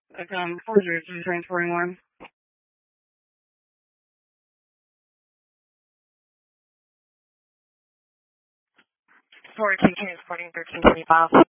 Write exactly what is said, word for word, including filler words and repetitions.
Like, um, four zero two transporting one. Four two transporting thirteen twenty five.